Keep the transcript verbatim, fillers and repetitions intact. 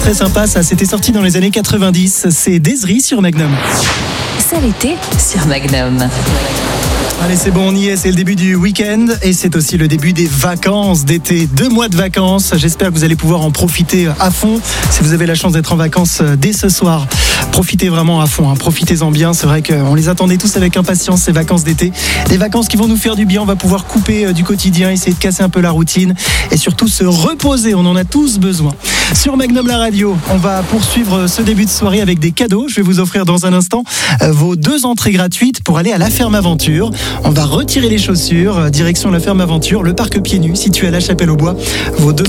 très sympa ça, c'était sorti dans les années quatre-vingt-dix. C'est Desri sur Magnum. C'est l'été sur Magnum. Allez, c'est bon, on y est, c'est le début du week-end et c'est aussi le début des vacances d'été. Deux mois de vacances, j'espère que vous allez pouvoir en profiter à fond. Si vous avez la chance d'être en vacances dès ce soir, profitez vraiment à fond, hein. Profitez-en bien. C'est vrai qu'on les attendait tous avec impatience, ces vacances d'été. Des vacances qui vont nous faire du bien, on va pouvoir couper du quotidien, essayer de casser un peu la routine et surtout se reposer, on en a tous besoin. Sur Magnum la radio, on va poursuivre ce début de soirée avec des cadeaux. Je vais vous offrir dans un instant vos deux entrées gratuites pour aller à la Ferme Aventure. On va retirer les chaussures, direction la Ferme Aventure, le parc pieds nus situé à La Chapelle-aux-Bois. Vos deux